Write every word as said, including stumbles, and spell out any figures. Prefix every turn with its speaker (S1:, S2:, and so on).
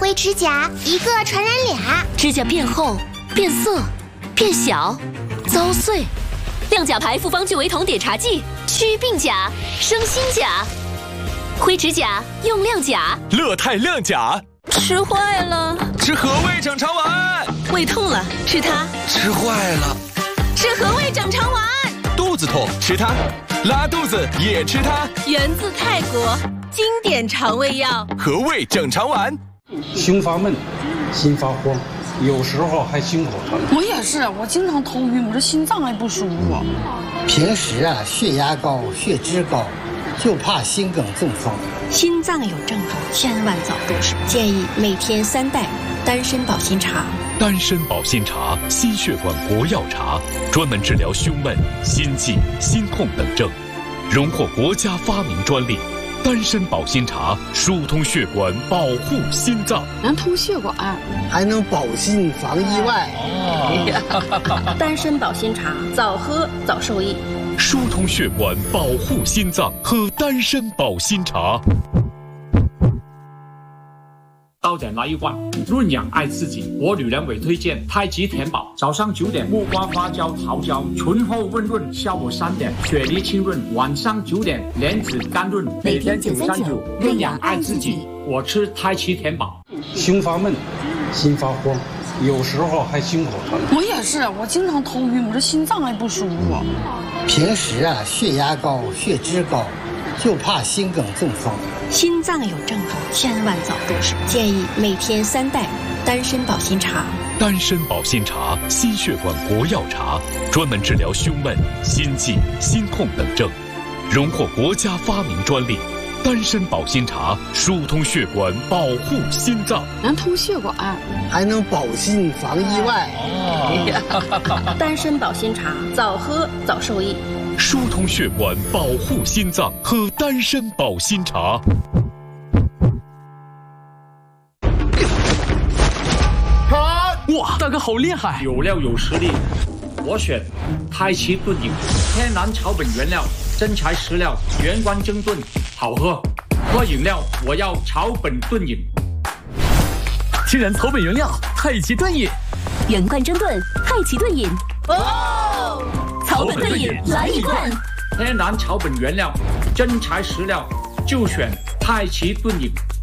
S1: 灰指甲，一个传染俩。
S2: 指甲变厚、变色、变小、遭碎。亮甲牌复方聚维酮碘茶剂，祛病甲，生新甲。灰指甲用亮甲，
S3: 乐泰亮甲。
S2: 吃坏了，
S3: 吃和味整肠丸。
S2: 胃痛了，吃它。
S3: 吃坏了，
S2: 吃和味整肠丸。
S3: 肚子痛，吃它。拉肚子也吃它。
S2: 源自泰国，经典肠胃药。
S3: 和味整肠丸。
S4: 胸发闷，心发慌，有时候还心口疼。
S5: 我也是，我经常头晕，我这心脏也不舒服。
S6: 平时啊，血压高，血脂高，就怕心梗中风。
S7: 心脏有症状，千万早入手。建议每天三袋丹参保心茶。
S8: 丹参保心茶，心血管国药茶，专门治疗胸闷、心悸、心痛等症，荣获国家发明专利。丹参保心茶疏通血管，保护心脏，
S5: 能通血管，
S6: 还能保心防意外。
S7: 哦、丹参保心茶，早喝早受益。
S8: 疏通血管，保护心脏，喝丹参保心茶。
S9: 到点来一罐，润养爱自己。我女人委推荐太极田宝，早上九点木瓜花椒桃胶，醇厚温润；下午三点雪梨清润，晚上九点莲子甘润。
S2: 每天九三九，润养爱自己。
S9: 我吃太极田宝。
S4: 胸发闷，心发慌，有时候还心口疼。
S5: 我也是，我经常头晕，我这心脏也不舒服。
S6: 平时啊，血压高，血脂高，就怕心梗中风。
S7: 心脏有症状，千万早入手。建议每天三袋丹参保心茶。
S8: 丹参保心茶，心血管国药茶，专门治疗胸闷、心悸、心痛等症，荣获国家发明专利。丹参保心茶疏通血管，保护心脏，
S5: 能通血管，
S6: 还能保心防意外。
S7: 哦、丹参保心茶，早喝早受益。
S8: 疏通血管，保护心脏，喝丹参保心茶。
S3: 哇，大哥好厉害！
S9: 有料有实力，我选太极炖饮，天然草本原料，真材实料，原罐蒸炖，好喝。喝饮料我要草本炖饮。
S3: 天然草本原料，太极炖饮，
S2: 原罐蒸炖，太极炖饮。哦，草本炖饮来一罐。
S9: 天然草本原料，真材实料，就选太极炖饮。